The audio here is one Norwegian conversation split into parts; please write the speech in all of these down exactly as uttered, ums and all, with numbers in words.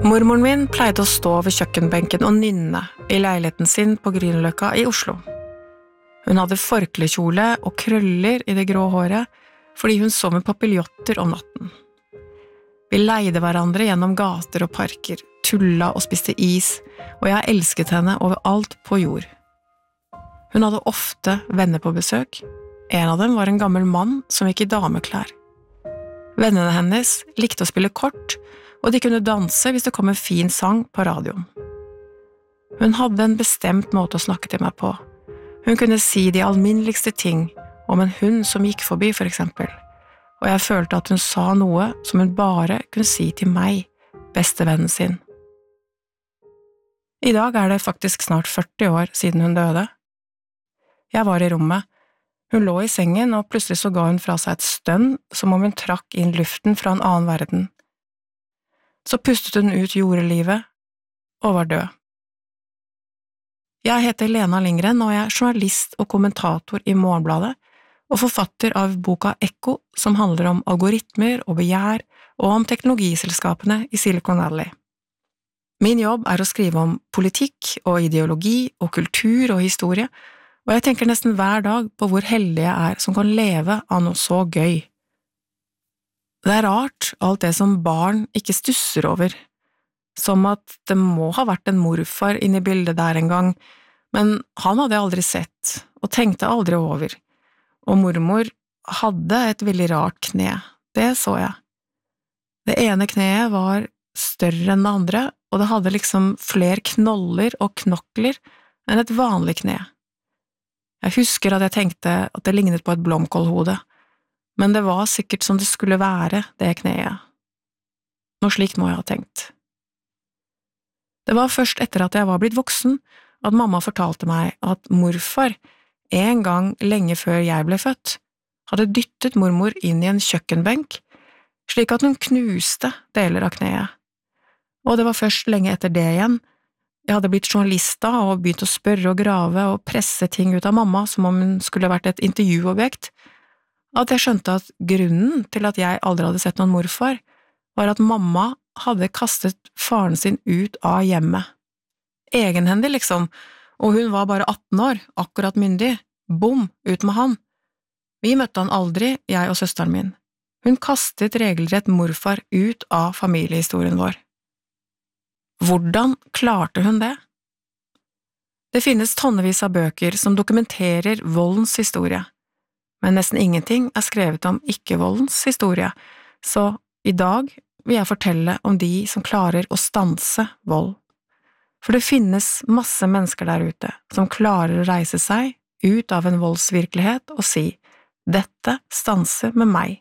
Mormoren min pleide å stå ved kjøkkenbenken og nynne i leiligheten sin på Grünerløkka i Oslo. Hun hadde forklekjole og krøller i det grå håret, fordi hun sov med papiljotter om natten. Vi leide hverandre gjennom gater og parker, tulla og spiste is, og jeg elsket henne over alt på jord. Hun hadde ofte venner på besøk. En av dem var en gammel mann som gikk i dameklær. Vennene hennes likte å spille kort, og de kunne danse hvis det kom en fin sang på radioen. Hun hadde en bestemt måte å snakke til meg på. Hun kunne si de alminneligste ting om en hund som gikk forbi, for eksempel, og jeg følte at hun sa noe som hun bare kunne si til meg, bestevennen sin. I dag er det faktisk snart førti år siden hun døde. Jeg var i rommet. Hun lå i sengen, og plutselig så ga hun fra seg et stønn, som om hun trakk inn luften fra en annen verden. Så pustet hun ut jordelivet, og var død. Jeg heter Lena Lindgren, og jeg er journalist og kommentator i Morgenbladet, og forfatter av boka Ekko, som handler om algoritmer og begjær, og om teknologiselskapene i Silicon Valley. Min jobb er å skrive om politikk og ideologi og kultur og historie, og jeg tenker nesten hver dag på hvor heldig jeg er som kan leve av noe så gøy. Det er rart, alt det som barn ikke stusser over, som at det må ha vært en morfar inne i bildet der en gang, men han hadde jeg aldri sett, og tenkte aldri over, og mormor hadde et veldig rart kne, det så jeg. Det ene kneet var større enn det andre, og det hadde liksom flere knoller og knokler enn et vanlig kne. Jeg husker at jeg tenkte at det lignet på et blomkålhode, men det var sikkert som det skulle være, det kneet. Noe slikt må jeg ha tenkt. Det var først etter at jeg var blitt voksen, at mamma fortalte meg at morfar, en gang lenge før jeg ble født, hadde dyttet mormor inn i en kjøkkenbenk, slik at hun knuste deler av kneet. Og det var først lenge etter det igjen. Jeg hadde blitt journalist da og begynt å spørre og grave og presse ting ut av mamma som om hun skulle vært et intervjuobjekt, at jeg skjønte at grunnen til at jeg aldri hadde sett noen morfar, var at mamma hadde kastet faren sin ut av hjemmet. Egenhendig, liksom, og hun var bare atten år, akkurat myndig. Bom, ut med han. Vi møtte han aldri, jeg og søsteren min. Hun kastet regelrett morfar ut av familiehistorien vår. Hvordan klarte hun det? Det finnes tonnevis av bøker som dokumenterer voldens historie, men nesten ingenting er skrevet om ikke-voldens historie, så i dag vil jeg fortelle om de som klarer å stanse vold. For det finnes masse mennesker der ute som klarer å reise seg ut av en voldsvirkelighet og si, dette stanser med meg.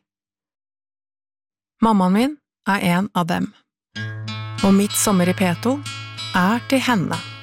Mammaen min er en av dem, og mitt sommer i P to er til henne.